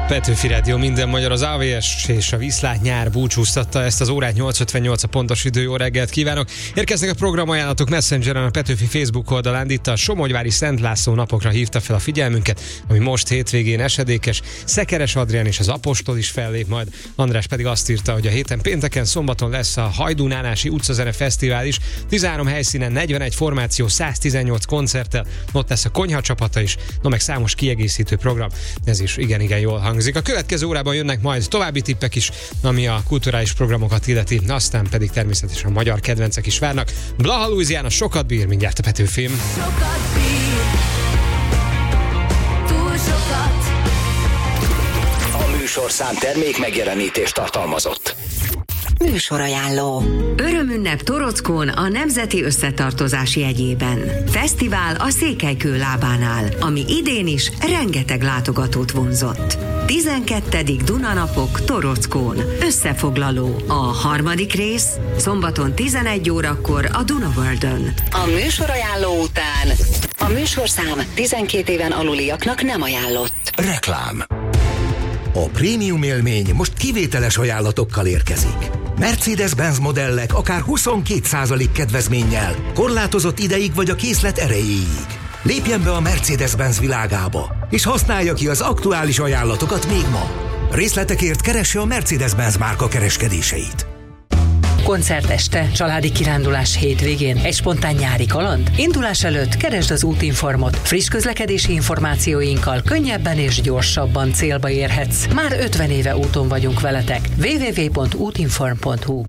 Petőfi Rádió, minden magyar, az AVS és a Viszlát nyár búcsúztatta ezt az órát, 8:58 a pontos idő, jó reggelt kívánok. Érkeznek a programajánlatok Messengeren, a Petőfi Facebook oldalán. Itt a Somogyvári Szent László napokra hívta fel a figyelmünket, ami most hétvégén esedékes. Szekeres Adrián és az Apostol is fellép majd. András pedig azt írta, hogy a héten pénteken, szombaton lesz a Hajdúnánási utcazene fesztivál is. 13 helyszínen, 41 formáció, 118 koncerttel, ott lesz a konyha csapata is, meg számos kiegészítő program. Ez is igen jól hangzik. A következő órában jönnek majd további tippek is, ami a kulturális programokat illeti, aztán pedig természetesen a magyar kedvencek is várnak. Blaha Louisiana sokat bír, mindjárt a Petőfim. Sokat bír, túl sokat. A műsorszám termék megjelenítést tartalmazott. Műsorajánló. Örömünnep Torockón a Nemzeti Összetartozás jegyében. Fesztivál a Székelykő lábánál, ami idén is rengeteg látogatót vonzott. 12. Dunanapok Torockón. Összefoglaló. A harmadik rész szombaton 11 órakor a Dunaworldön. A műsorajánló után a műsorszám 12 éven aluliaknak nem ajánlott. Reklám. A prémium élmény most kivételes ajánlatokkal érkezik. Mercedes-Benz modellek akár 22% kedvezménnyel, korlátozott ideig vagy a készlet erejéig. Lépjen be a Mercedes-Benz világába, és használja ki az aktuális ajánlatokat még ma. Részletekért keresse a Mercedes-Benz márka kereskedéseit. Koncerteste, családi kirándulás hétvégén, egy spontán nyári kaland? Indulás előtt keresd az útinformot. Friss közlekedési információinkkal könnyebben és gyorsabban célba érhetsz. Már 50 éve úton vagyunk veletek. www.útinform.hu.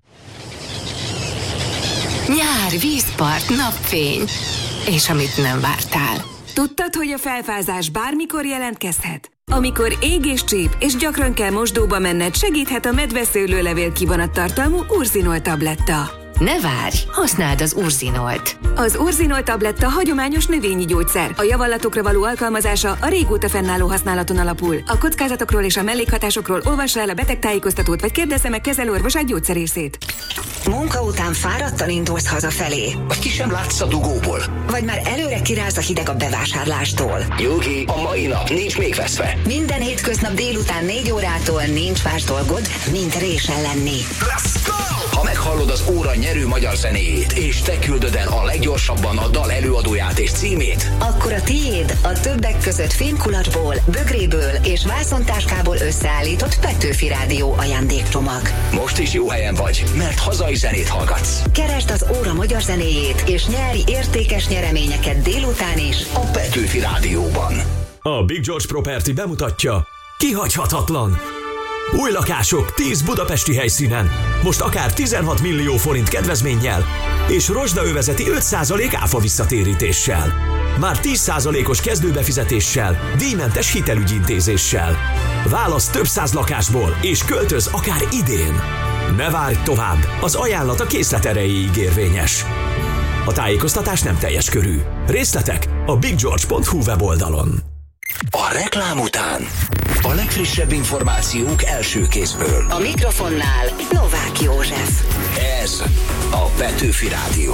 Nyár, vízpart, napfény. És amit nem vártál. Tudtad, hogy a felfázás bármikor jelentkezhet? Amikor ég és csíp, és gyakran kell mosdóba menned, segíthet a medveszőlőlevél kivonattartalmú Urzinol tabletta. Ne várj, használd az Urzinolt. Az Urzinol tabletta hagyományos növényi gyógyszer. A javallatokra való alkalmazása a régóta fennálló használaton alapul. A kockázatokról és a mellékhatásokról olvassa el a betegtájékoztatót, vagy kérdezze meg kezelőorvosát, gyógyszerészét. Munka után fáradtan indulsz hazafelé. Vagy ki sem látsz a dugóból. Vagy már előre kiráz a hideg a bevásárlástól. Nyugi, a mai nap nincs még veszve. Minden hétköznap délután 4 órától nincs más dolgod, mint résen lenni. Let's go! Ha meghallod az óra nyerő magyar zenéjét, és te küldöd el a leggyorsabban a dal előadóját és címét, akkor a tiéd a többek között fémkulacsból, bögréből és vászontáskából összeállított Petőfi Rádió ajándékcsomag. most is jó helyen vagy, mert hazai zenét hallgatsz. Keresd az óra magyar zenéjét, és nyári értékes nyereményeket délután is A Petőfi Rádióban. A Big George Property bemutatja, kihagyhatatlan. Új lakások 10 budapesti helyszínen. Most akár 16 millió forint kedvezménnyel és rozsdaövezeti 5% áfa visszatérítéssel. Már 10%-os kezdőbefizetéssel, díjmentes hitelügyintézéssel. Válasz több száz lakásból és költöz akár idén. Ne várj tovább, az ajánlat a készlet erejéig érvényes. A tájékoztatás nem teljes körű. Részletek a biggeorge.hu weboldalon. A reklám után a legfrissebb információk első kézből. a mikrofonnál Novák József. Ez a Petőfi Rádió.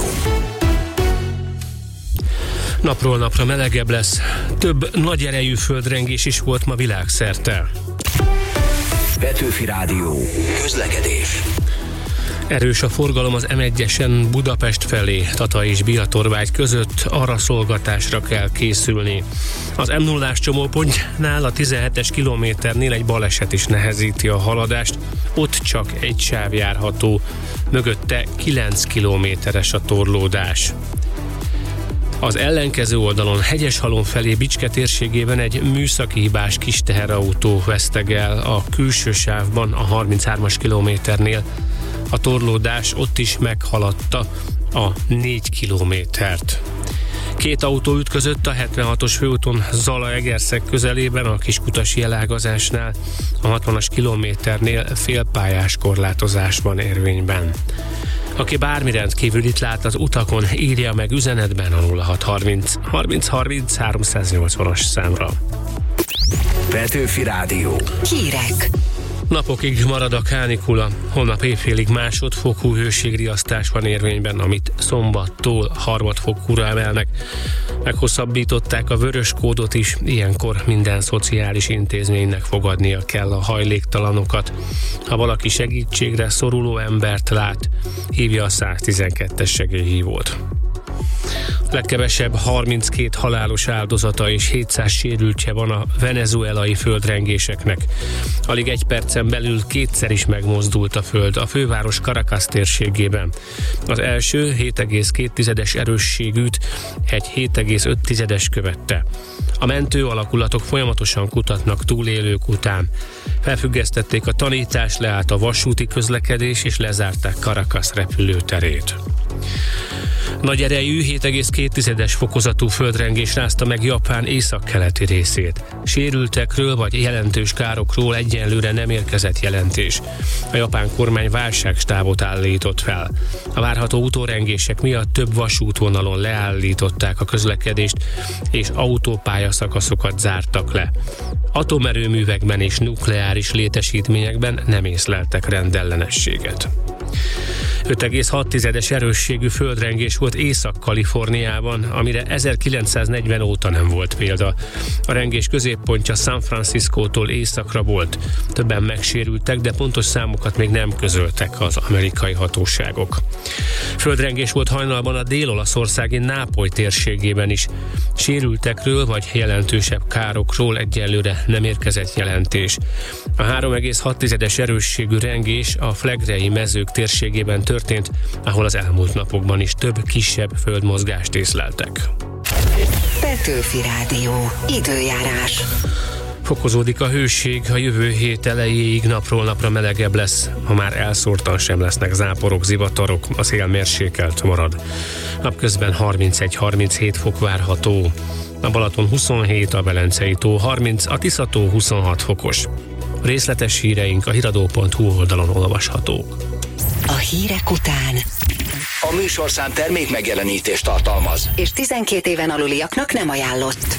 Napról napra melegebb lesz. Több nagy erejű földrengés is volt ma világszerte. Petőfi Rádió. Közlekedés. Erős a forgalom az M1-esen Budapest felé, Tata és Biatorvágy között, arraszolgatásra kell készülni. Az M0-ás csomópontnál a 17-es kilométernél egy baleset is nehezíti a haladást, ott csak egy sáv járható, mögötte 9 kilométeres a torlódás. Az ellenkező oldalon Hegyeshalom felé Bicske térségében egy műszaki hibás kis teherautó vesztegel a külső sávban a 33-as kilométernél. A torlódás ott is meghaladta a 4 kilométert. Két autó ütközött a 76-os főúton Zalaegerszeg közelében a Kiskutasi elágazásnál, a 60-as kilométernél félpályás korlátozás van érvényben. Aki bármi rendkívülit lát az utakon, írja meg üzenetben a 0630 30 30 380-as számra. Petőfi Rádió. Hírek. Napokig marad a kánikula, holnap éjfélig másodfokú hőségriasztás van érvényben, amit szombattól harmadfokúra emelnek. Meghosszabbították a vörös kódot is, ilyenkor minden szociális intézménynek fogadnia kell a hajléktalanokat. Ha valaki segítségre szoruló embert lát, hívja a 112-es segélyhívót. Legkevesebb 32 halálos áldozata és 700 sérültje van a venezuelai földrengéseknek. Alig egy percen belül kétszer is megmozdult a föld a főváros Caracas térségében. Az első 7,2-es erősségűt egy 7,5-es követte. A mentő alakulatok folyamatosan kutatnak túlélők után. Felfüggesztették a tanítást, leállt a vasúti közlekedés és lezárták Caracas repülőterét. Nagy erejű 7,2-es fokozatú földrengés rázta meg Japán északkeleti részét. Sérültekről vagy jelentős károkról egyenlőre nem érkezett jelentés. A japán kormány válságstábot állított fel. A várható utórengések miatt több vasútvonalon leállították a közlekedést, és autópályaszakaszokat zártak le. Atomerőművekben és nukleáris létesítményekben nem észleltek rendellenességet. 5,6-es erősségű földrengés volt Észak-Kaliforniában, amire 1940 óta nem volt példa. A rengés középpontja San Franciscótól északra volt. Többen megsérültek, de pontos számokat még nem közöltek az amerikai hatóságok. Földrengés volt hajnalban a dél-olaszországi Nápoly térségében is. Sérültekről vagy jelentősebb károkról egyelőre nem érkezett jelentés. A 3,6-es erősségű rengés a Flegrei mezők térségében történt, ahol az elmúlt napokban is több kisebb földmozgást észleltek. Petőfi Rádió. Időjárás. Fokozódik a hőség, a jövő hét elejéig napról napra melegebb lesz, ha már elszórtan sem lesznek záporok, zivatarok, a szél mérsékelt marad. Napközben 31-37 fok várható. A Balaton 27, a Velencei tó 30, a Tisza-tó 26 fokos. Részletes híreink a hiradó.hu oldalon olvashatók. A hírek után A műsorszám termék megjelenítést tartalmaz, és 12 éven aluliaknak nem ajánlott.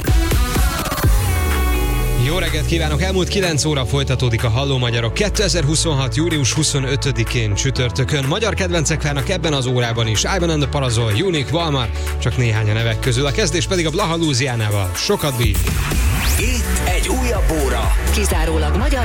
Jó reggelt kívánok! Elmúlt 9 óra folytatódik a Halló Magyarok 2026. június 25-én csütörtökön. Magyar kedvencek várnak ebben az órában is. Ivan and the Parazol, Unique, Valmar, csak néhány a nevek közül. A kezdés pedig a Blaha Louisianával. Sokat bír. itt egy újabb óra. Kizárólag magyar